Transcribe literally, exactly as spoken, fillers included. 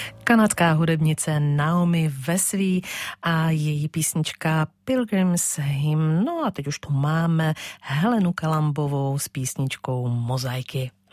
Kanadská hudebnice Naomi Vesví a její písnička Pilgrim's Hymn. No a teď už tu máme Helenu Kalambovou s písničkou Mozaiky.